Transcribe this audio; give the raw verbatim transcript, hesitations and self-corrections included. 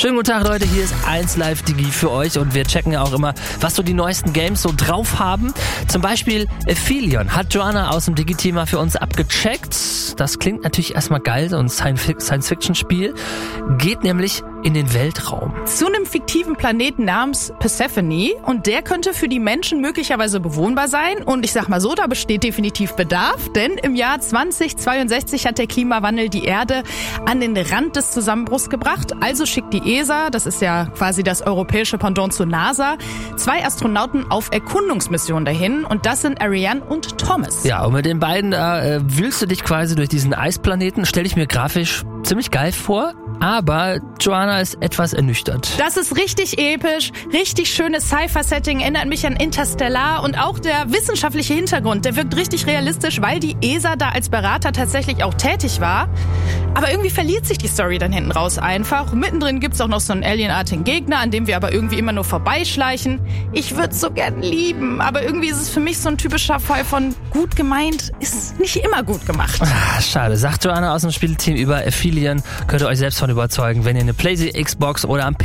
Schönen guten Tag, Leute, hier ist eins Live Digi für euch und wir checken ja auch immer, was so die neuesten Games so drauf haben. Zum Beispiel Aphelion hat Joanna aus dem Digi-Team mal für uns abgecheckt. Das klingt natürlich erstmal geil, so ein Science-Fiction-Spiel. Geht nämlich in den Weltraum. Zu einem fiktiven Planeten namens Persephone und der könnte für die Menschen möglicherweise bewohnbar sein und ich sag mal so, da besteht definitiv Bedarf, denn im Jahr zweitausendzweiundsechzig hat der Klimawandel die Erde an den Rand des Zusammenbruchs gebracht, also schickt die E S A, das ist ja quasi das europäische Pendant zur NASA, zwei Astronauten auf Erkundungsmissionen dahin und das sind Ariane und Thomas. Ja, und mit den beiden da äh, wühlst du dich quasi durch diesen Eisplaneten, stell ich mir grafisch ziemlich geil vor, aber Joanna ist etwas ernüchtert. Das ist richtig episch, richtig schönes Sci-Fi-Setting, erinnert mich an Interstellar und auch der wissenschaftliche Hintergrund, der wirkt richtig realistisch, weil die E S A da als Berater tatsächlich auch tätig war. Aber irgendwie verliert sich die Story dann hinten raus einfach. Mittendrin gibt's auch noch so einen alienartigen Gegner, an dem wir aber irgendwie immer nur vorbeischleichen. Ich würde so gern lieben, aber irgendwie ist es für mich so ein typischer Fall von gut gemeint, ist nicht immer gut gemacht. Ah, schade, sagt Joanna aus dem Spielteam über Aphelion. Könnt ihr euch selbst von überzeugen, wenn ihr eine PlayStation, Xbox oder am